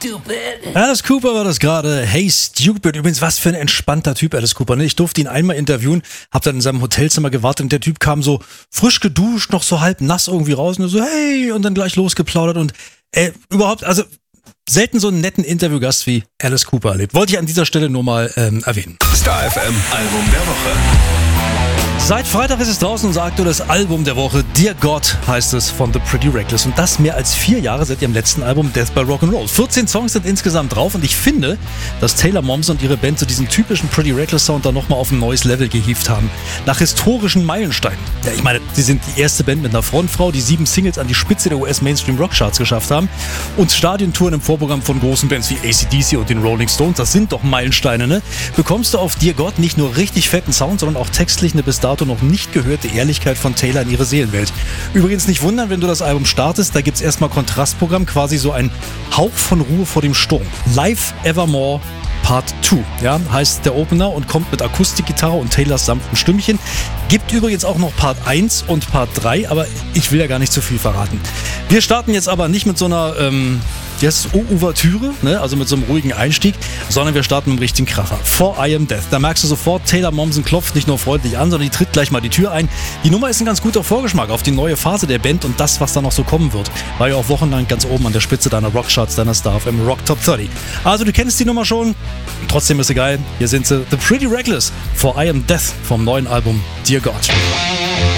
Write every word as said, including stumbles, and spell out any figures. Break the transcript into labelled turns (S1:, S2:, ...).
S1: stupid.
S2: Alice Cooper war das gerade. Hey Stupid. Übrigens, was für ein entspannter Typ, Alice Cooper. Ne? Ich durfte ihn einmal interviewen, hab dann in seinem Hotelzimmer gewartet und der Typ kam so frisch geduscht, noch so halb nass irgendwie raus und so, hey, und dann gleich losgeplaudert und äh, überhaupt, also selten so einen netten Interviewgast wie Alice Cooper erlebt. Wollte ich an dieser Stelle nur mal ähm, erwähnen.
S3: Star F M Album der Woche.
S2: Seit Freitag ist es draußen und sagt das Album der Woche. Dear God heißt es von The Pretty Reckless. Und das mehr als vier Jahre seit ihrem letzten Album Death by Rock'n'Roll. vierzehn Songs sind insgesamt drauf und ich finde, dass Taylor Momsen und ihre Band so diesen typischen Pretty Reckless Sound dann nochmal auf ein neues Level gehievt haben. Nach historischen Meilensteinen. Ja, ich meine, sie sind die erste Band mit einer Frontfrau, die sieben Singles an die Spitze der U S Mainstream Rock Charts geschafft haben und Stadientouren im Vorprogramm von großen Bands wie A C D C und den Rolling Stones. Das sind doch Meilensteine, ne? Bekommst du auf Dear God nicht nur richtig fetten Sound, sondern auch textlich eine bis dato noch nicht gehörte Ehrlichkeit von Taylor in ihre Seelenwelt. Übrigens nicht wundern, wenn du das Album startest, da gibt's erstmal Kontrastprogramm, quasi so ein Hauch von Ruhe vor dem Sturm. Live Evermore Part zwei, ja, heißt der Opener und kommt mit Akustikgitarre und Taylors sanften Stimmchen. Gibt übrigens auch noch Part eins und Part drei, aber ich will ja gar nicht zu viel verraten. Wir starten jetzt aber nicht mit so einer, ähm, wie heißt es, Ouvertüre, ne? Also mit so einem ruhigen Einstieg, sondern wir starten mit einem richtigen Kracher. For I Am Death. Da merkst du sofort, Taylor Momsen klopft nicht nur freundlich an, sondern die tritt gleich mal die Tür ein. Die Nummer ist ein ganz guter Vorgeschmack auf die neue Phase der Band und das, was da noch so kommen wird. War ja auch wochenlang ganz oben an der Spitze deiner Rockcharts, deiner Star F M Rock Top dreißig. Also du kennst die Nummer schon, trotzdem ist sie geil. Hier sind sie, The Pretty Reckless, For I Am Death vom neuen Album Dear God.